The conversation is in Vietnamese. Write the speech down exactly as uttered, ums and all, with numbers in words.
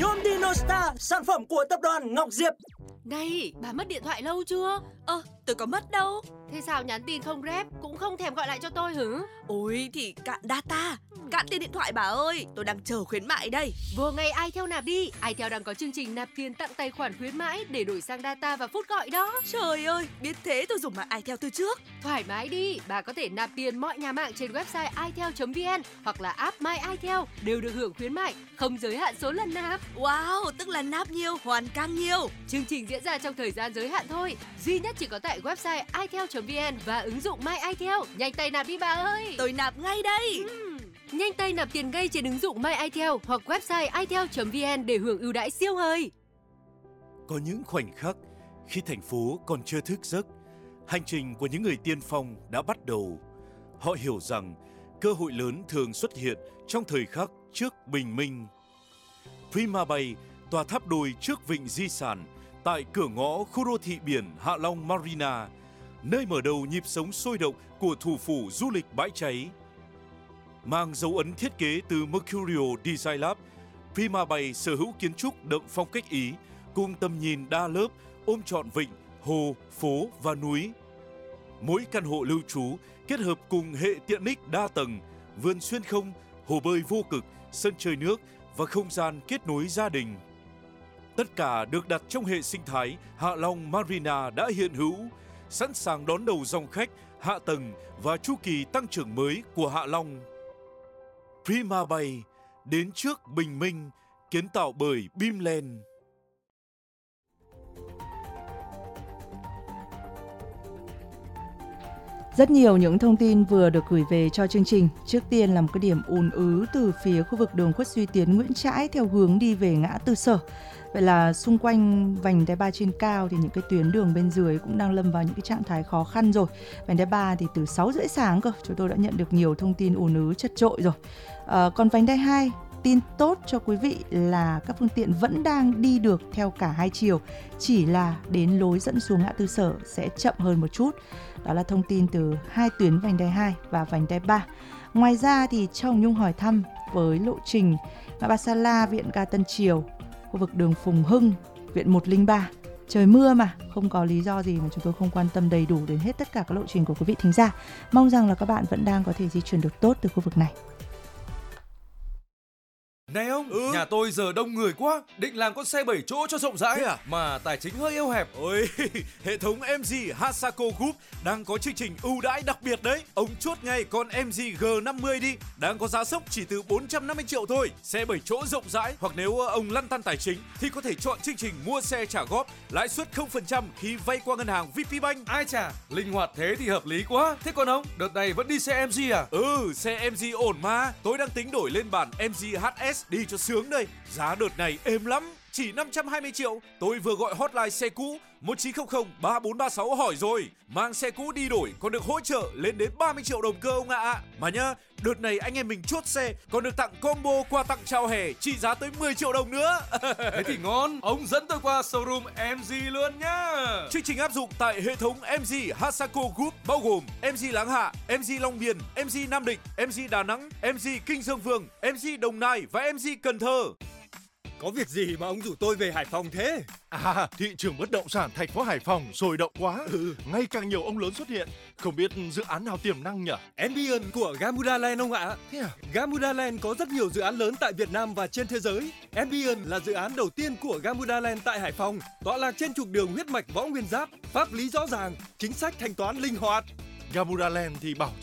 Yondino Star, sản phẩm của tập đoàn Ngọc Diệp. Này, bà mất điện thoại lâu chưa? Ơ, ờ, tôi có mất đâu. Thế sao nhắn tin không rep, cũng không thèm gọi lại cho tôi hử? Ôi thì cạn data, cạn tiền điện thoại bà ơi. Tôi đang chờ khuyến mại đây. Vừa ngày iTel nạp đi. iTel đang có chương trình nạp tiền tặng tài khoản khuyến mãi để đổi sang data và phút gọi đó. Trời ơi, biết thế tôi dùng mạng iTel từ trước. Thoải mái đi, bà có thể nạp tiền mọi nhà mạng trên website itel chấm vn hoặc là app My iTel đều được hưởng khuyến mại, không giới hạn số lần nạp. Wow, tức là nạp nhiều, hoàn càng nhiều. Chương trình diễn ra trong thời gian giới hạn thôi, duy nhất chỉ có tại website itel chấm vn và ứng dụng My iTel. Nhanh tay nạp đi bà ơi. Tôi nạp ngay đây. Uhm. Nhanh tay nạp tiền ngay trên ứng dụng My iTel hoặc website itel chấm vn để hưởng ưu đãi siêu hời. Có những khoảnh khắc khi thành phố còn chưa thức giấc, hành trình của những người tiên phong đã bắt đầu. Họ hiểu rằng cơ hội lớn thường xuất hiện trong thời khắc trước bình minh. Prima Bay, tòa tháp đôi trước vịnh di sản, tại cửa ngõ khu đô thị biển Hạ Long Marina, nơi mở đầu nhịp sống sôi động của thủ phủ du lịch bãi cháy. Mang dấu ấn thiết kế từ Mercurio Design Lab, Prima Bay sở hữu kiến trúc đậm phong cách Ý, cùng tầm nhìn đa lớp ôm trọn vịnh, hồ, phố và núi. Mỗi căn hộ lưu trú kết hợp cùng hệ tiện ích đa tầng, vườn xuyên không, hồ bơi vô cực, sân chơi nước và không gian kết nối gia đình. Tất cả được đặt trong hệ sinh thái Hạ Long Marina đã hiện hữu, sẵn sàng đón đầu dòng khách, hạ tầng và chu kỳ tăng trưởng mới của Hạ Long. Prima Bay, đến trước bình minh, kiến tạo bởi Bimland. Rất nhiều những thông tin vừa được gửi về cho chương trình. Trước tiên là một cái điểm ùn ứ từ phía khu vực đường Khuất Duy Tiến Nguyễn Trãi theo hướng đi về ngã tư Sở. Vậy là xung quanh vành đai ba trên cao thì những cái tuyến đường bên dưới cũng đang lâm vào những cái trạng thái khó khăn rồi. Vành đai ba thì từ sáu rưỡi sáng cơ, chúng tôi đã nhận được nhiều thông tin ùn ứ chật chội rồi. À, còn vành đai hai, tin tốt cho quý vị là các phương tiện vẫn đang đi được theo cả hai chiều, chỉ là đến lối dẫn xuống ngã tư Sở sẽ chậm hơn một chút. Đó là thông tin từ hai tuyến vành đai hai và vành đai ba. Ngoài ra thì Châu Hồng Nhung hỏi thăm với lộ trình ngã ba Sa La, viện ga Tân Triều, khu vực đường Phùng Hưng, viện một không ba. Trời mưa mà, không có lý do gì mà chúng tôi không quan tâm đầy đủ đến hết tất cả các lộ trình của quý vị thính giả. Mong rằng là các bạn vẫn đang có thể di chuyển được tốt từ khu vực này. Này ông, ừ. nhà tôi giờ đông người quá, định làm con xe bảy chỗ cho rộng rãi à? Mà tài chính hơi eo hẹp. Ôi, hệ thống em giê Hasako Group đang có chương trình ưu đãi đặc biệt đấy. Ông chốt ngay con em giê G năm mươi đi, đang có giá sốc chỉ từ bốn trăm năm mươi triệu thôi. Xe bảy chỗ rộng rãi, hoặc nếu ông lăn tăn tài chính thì có thể chọn chương trình mua xe trả góp, lãi suất không phần trăm khi vay qua ngân hàng vê pê Bank. Ai chà, linh hoạt thế thì hợp lý quá. Thế còn ông, đợt này vẫn đi xe em giê à? Ừ, xe em giê ổn mà. Tôi đang tính đổi lên bản em giê hát ét đi cho sướng đây. Giá đợt này êm lắm, chỉ năm trăm hai mươi triệu. Tôi vừa gọi hotline xe cũ một chín không không ba bốn ba sáu hỏi rồi. Mang xe cũ đi đổi còn được hỗ trợ lên đến ba mươi triệu đồng cơ ông ạ. À. Mà nhá, đợt này anh em mình chốt xe còn được tặng combo quà tặng chào hè trị giá tới mười triệu đồng nữa. Thế thì ngon, ông dẫn tôi qua showroom em giê luôn nhá. Chương trình áp dụng tại hệ thống em giê Hasako Group bao gồm em giê Láng Hạ, em giê Long Biên, em giê Nam Định, em giê Đà Nẵng, em giê Kinh Dương Vương, em giê Đồng Nai và em giê Cần Thơ. Có việc gì mà ông rủ tôi về Hải Phòng thế? À, thị trường bất động sản thành phố Hải Phòng sôi động quá. Ừ. Ngày càng nhiều ông lớn xuất hiện. Không biết dự án nào tiềm năng nhỉ? Ambience của Gamuda Land ông ạ. Thế à? Gamuda Land có rất nhiều dự án lớn tại Việt Nam và trên thế giới. Ambience là dự án đầu tiên của Gamuda Land tại Hải Phòng, tọa lạc trên trục đường huyết mạch Võ Nguyên Giáp, pháp lý rõ ràng, chính sách thanh toán linh hoạt. Gamuda Land thì bảo